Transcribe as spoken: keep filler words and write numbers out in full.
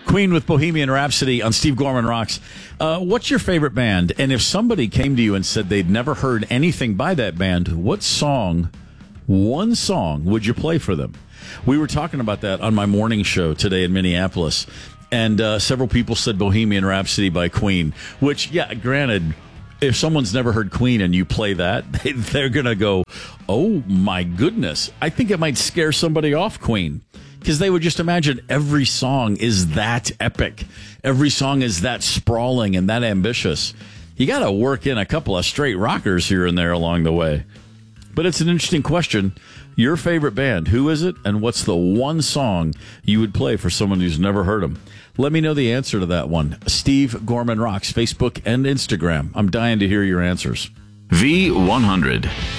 Queen with Bohemian Rhapsody on Steve Gorman Rocks. Uh, what's your favorite band? And if somebody came to you and said they'd never heard anything by that band, what song, one song, would you play for them? We were talking about that on my morning show today in Minneapolis, and uh, several people said Bohemian Rhapsody by Queen, which, yeah, granted, if someone's never heard Queen and you play that, they, they're going to go, oh, my goodness. I think it might scare somebody off Queen. Because they would just imagine every song is that epic. Every song is that sprawling and that ambitious. You got to work in a couple of straight rockers here and there along the way. But it's an interesting question. Your favorite band, who is it? And what's the one song you would play for someone who's never heard them? Let me know the answer to that one. Steve Gorman Rocks, Facebook and Instagram. I'm dying to hear your answers. V one hundred.